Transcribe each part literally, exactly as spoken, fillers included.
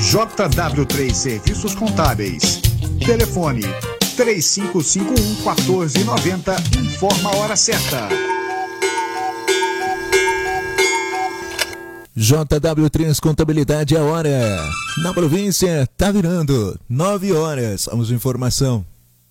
J W três Serviços Contábeis. Telefone três cinco cinco um, um quatro nove zero. Informa a hora certa. J W três Contabilidade, a hora. Na província, tá virando nove horas. Vamos de informação.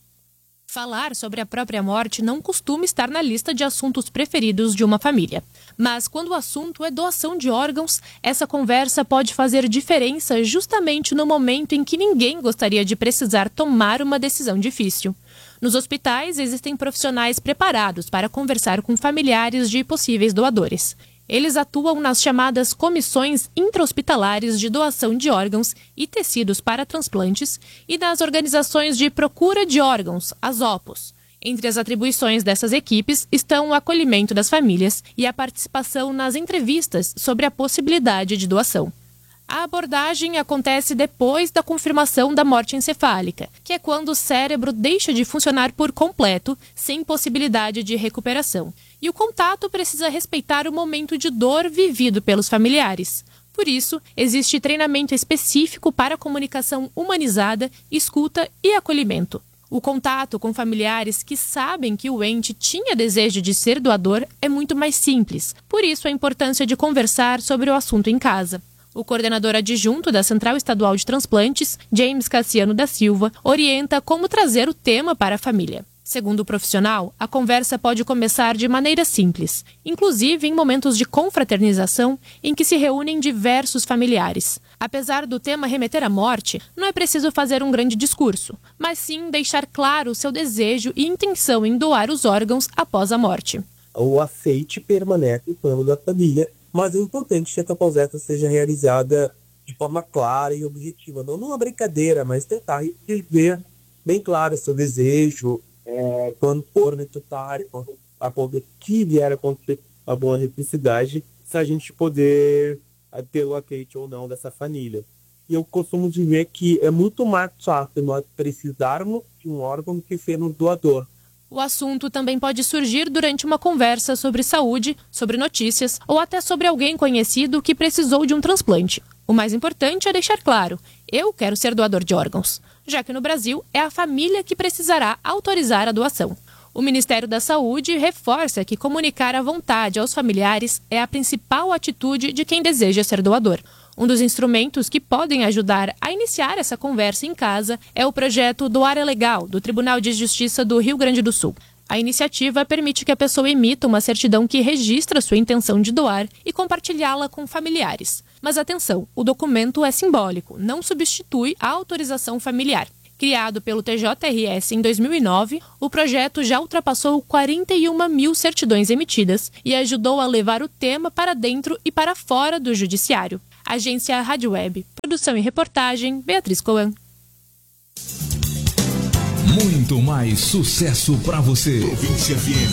Falar sobre a própria morte não costuma estar na lista de assuntos preferidos de uma família. Mas quando o assunto é doação de órgãos, essa conversa pode fazer diferença justamente no momento em que ninguém gostaria de precisar tomar uma decisão difícil. Nos hospitais, existem profissionais preparados para conversar com familiares de possíveis doadores. Eles atuam nas chamadas comissões intra-hospitalares de doação de órgãos e tecidos para transplantes e nas organizações de procura de órgãos, as O P Os. Entre as atribuições dessas equipes estão o acolhimento das famílias e a participação nas entrevistas sobre a possibilidade de doação. A abordagem acontece depois da confirmação da morte encefálica, que é quando o cérebro deixa de funcionar por completo, sem possibilidade de recuperação. E o contato precisa respeitar o momento de dor vivido pelos familiares. Por isso, existe treinamento específico para comunicação humanizada, escuta e acolhimento. O contato com familiares que sabem que o ente tinha desejo de ser doador é muito mais simples. Por isso, a importância de conversar sobre o assunto em casa. O coordenador adjunto da Central Estadual de Transplantes, James Cassiano da Silva, orienta como trazer o tema para a família. Segundo o profissional, a conversa pode começar de maneira simples, inclusive em momentos de confraternização em que se reúnem diversos familiares. Apesar do tema remeter à morte, não é preciso fazer um grande discurso, mas sim deixar claro o seu desejo e intenção em doar os órgãos após a morte. O aceite permanece no plano da família, mas é importante que essa conversa seja realizada de forma clara e objetiva, não numa brincadeira, mas tentar ver bem claro o seu desejo, é, quando for necessário, a ponto que vier a acontecer a boa necessidade, se a gente poder ter o aceite ou não dessa família. E eu costumo dizer que é muito mais fácil nós precisarmos de um órgão que ser um doador. O assunto também pode surgir durante uma conversa sobre saúde, sobre notícias ou até sobre alguém conhecido que precisou de um transplante. O mais importante é deixar claro, eu quero ser doador de órgãos, já que no Brasil é a família que precisará autorizar a doação. O Ministério da Saúde reforça que comunicar a vontade aos familiares é a principal atitude de quem deseja ser doador. Um dos instrumentos que podem ajudar a iniciar essa conversa em casa é o projeto Doar é Legal, do Tribunal de Justiça do Rio Grande do Sul. A iniciativa permite que a pessoa emita uma certidão que registra sua intenção de doar e compartilhá-la com familiares. Mas atenção, o documento é simbólico, não substitui a autorização familiar. Criado pelo T J R S em dois mil e nove, o projeto já ultrapassou quarenta e uma mil certidões emitidas e ajudou a levar o tema para dentro e para fora do judiciário. Agência Rádio Web. Produção e reportagem, Beatriz Coan. Muito mais sucesso para você. Província F M.